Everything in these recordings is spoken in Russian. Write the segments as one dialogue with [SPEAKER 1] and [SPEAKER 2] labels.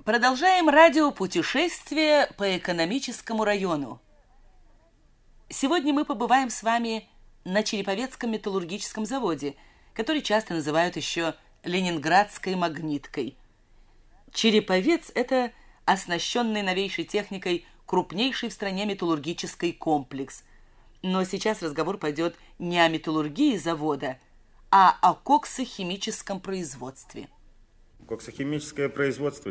[SPEAKER 1] Продолжаем радиопутешествие по экономическому району. Сегодня мы побываем с вами на Череповецком металлургическом заводе, который часто называют еще Ленинградской магниткой. Череповец – это оснащенный новейшей техникой крупнейший в стране металлургический комплекс. Но сейчас разговор пойдет не о металлургии завода, а о коксохимическом производстве.
[SPEAKER 2] Коксохимическое производство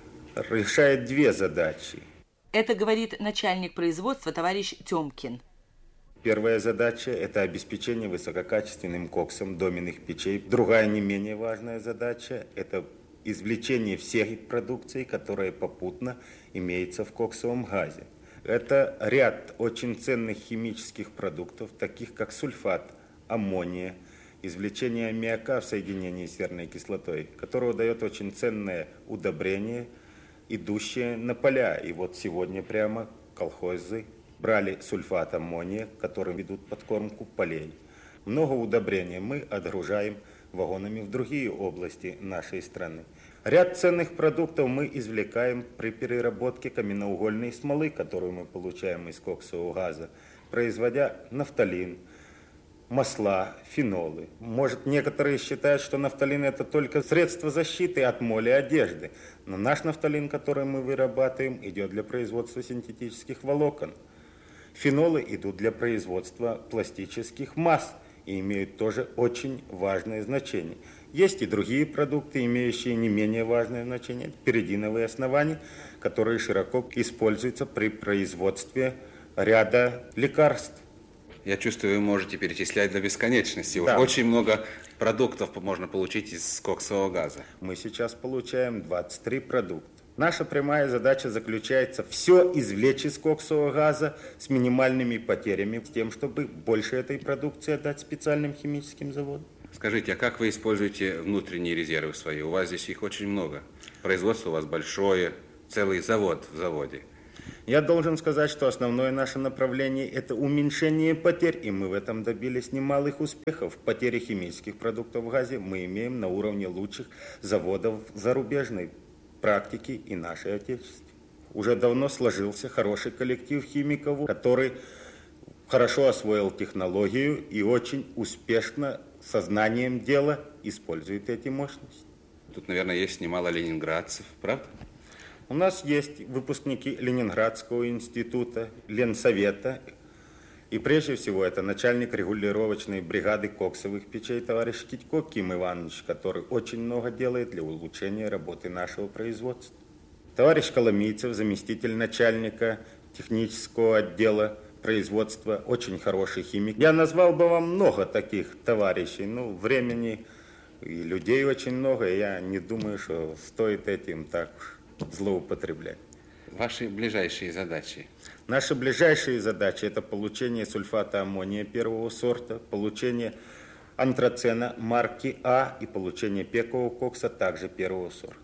[SPEAKER 2] решает две задачи.
[SPEAKER 1] Это говорит начальник производства товарищ Тёмкин.
[SPEAKER 2] Первая задача – это обеспечение высококачественным коксом доменных печей. Другая, не менее важная задача – это извлечение всей продукции, которая попутно имеется в коксовом газе. Это ряд очень ценных химических продуктов, таких как сульфат, аммония, извлечение аммиака в соединении с серной кислотой, которого дает очень ценное удобрение, идущее на поля. И вот сегодня прямо колхозы брали сульфат аммония, которым ведут подкормку полей. Много удобрения мы отгружаем вагонами в другие области нашей страны. Ряд ценных продуктов мы извлекаем при переработке каменноугольной смолы, которую мы получаем из коксового газа, производя нафталин, масла, фенолы. Может, некоторые считают, что нафталин – это только средство защиты от моли одежды. Но наш нафталин, который мы вырабатываем, идет для производства синтетических волокон. Фенолы идут для производства пластических масс и имеют тоже очень важное значение. Есть и другие продукты, имеющие не менее важное значение. Пиридиновые основания, которые широко используются при производстве ряда лекарств.
[SPEAKER 3] Я чувствую, вы можете перечислять до бесконечности.
[SPEAKER 2] Да.
[SPEAKER 3] Очень много продуктов можно получить из коксового газа.
[SPEAKER 2] Мы сейчас получаем 23 продукта. Наша прямая задача заключается все извлечь из коксового газа с минимальными потерями, с тем, чтобы больше этой продукции отдать специальным химическим заводам.
[SPEAKER 3] Скажите, а как вы используете внутренние резервы свои? У вас здесь их очень много. Производство у вас большое, целый завод в заводе.
[SPEAKER 2] Я должен сказать, что основное наше направление – это уменьшение потерь, и мы в этом добились немалых успехов. Потери химических продуктов в газе мы имеем на уровне лучших заводов зарубежной практики и нашей отечественной. Уже давно сложился хороший коллектив химиков, который хорошо освоил технологию и очень успешно сознанием дела использует эти мощности.
[SPEAKER 3] Тут, наверное, есть немало ленинградцев, правда?
[SPEAKER 2] У нас есть выпускники Ленинградского института, Ленсовета. И прежде всего это начальник регулировочной бригады коксовых печей товарищ Китько Ким Иванович, который очень много делает для улучшения работы нашего производства. Товарищ Коломийцев, заместитель начальника технического отдела производства, очень хороший химик. Я назвал бы вам много таких товарищей, времени и людей очень много, и я не думаю, что стоит этим так уж злоупотреблять.
[SPEAKER 3] Ваши ближайшие задачи?
[SPEAKER 2] Наши ближайшие задачи – это получение сульфата аммония первого сорта, получение антрацена марки А и получение пекового кокса также первого сорта.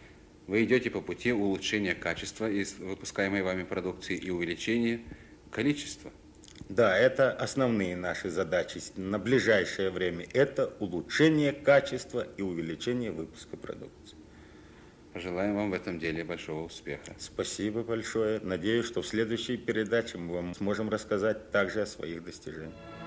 [SPEAKER 3] Вы идете по пути улучшения качества из выпускаемой вами продукции и увеличения количества?
[SPEAKER 2] Да, это основные наши задачи на ближайшее время. Это улучшение качества и увеличение выпуска продукции.
[SPEAKER 3] Пожелаем вам в этом деле большого успеха.
[SPEAKER 2] Спасибо большое. Надеюсь, что в следующей передаче мы вам сможем рассказать также о своих достижениях.